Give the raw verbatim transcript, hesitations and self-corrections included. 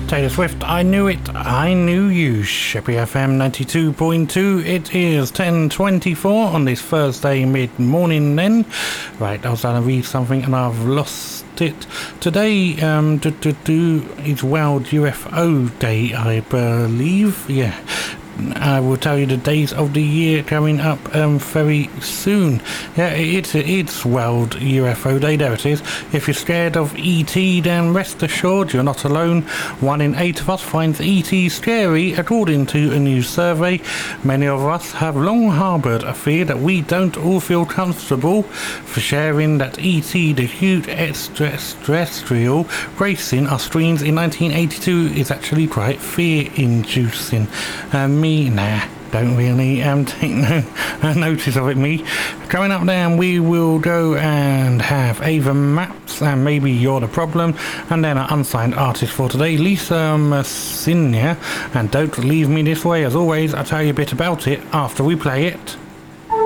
Taylor Swift, I Knew It, I Knew You, Sheppy F M ninety-two point two. It is ten twenty-four on this Thursday mid-morning then. Right, I was trying to read something and I've lost it. Today um, do, do, do, is World U F O Day, I believe. Yeah. I will tell you the days of the year coming up um, very soon. Yeah, it's it's World U F O Day. There it is. If you're scared of E T, then rest assured you're not alone. One in eight of us finds E T scary, according to a new survey. Many of us have long harboured a fear that we don't all feel comfortable for sharing that E T, the huge extraterrestrial racing our screens in nineteen eighty-two, is actually quite fear-inducing. Um, me, nah, don't really um, take no uh, notice of it, me. Coming up then, we will go and have Ava Maps and Maybe You're the Problem, and then our unsigned artist for today, Lisa Messinia. And don't leave me this way. As always, I'll tell you a bit about it after we play it.